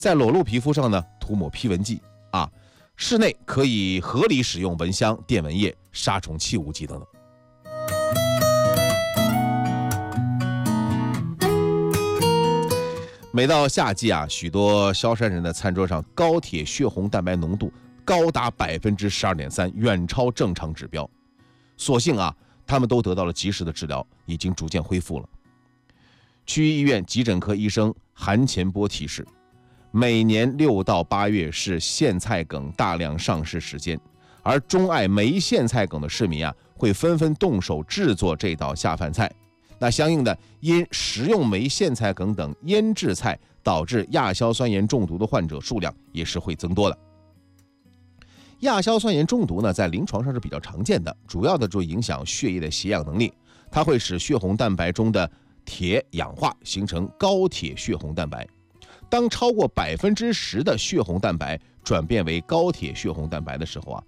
在裸露皮肤上呢涂抹批纹剂啊，室内可以合理使用蚊香、电蚊液、杀虫气雾剂等等。每到夏季啊，许多萧山人的餐桌上高铁血红蛋白浓度高达12.3%，远超正常指标。所幸啊，他们都得到了及时的治疗，已经逐渐恢复了。区医院急诊科医生韩前波提示，每年6到8月是苋菜梗大量上市时间，而钟爱梅苋菜梗的市民啊，会纷纷动手制作这道下饭菜。那相应的，因食用梅苋菜梗等腌制菜导致亚硝酸盐中毒的患者数量也是会增多的。亚硝酸盐中毒呢，在临床上是比较常见的，主要的就影响血液的携氧能力，它会使血红蛋白中的铁氧化，形成高铁血红蛋白。当超过10%的血红蛋白转变为高铁血红蛋白的时候啊，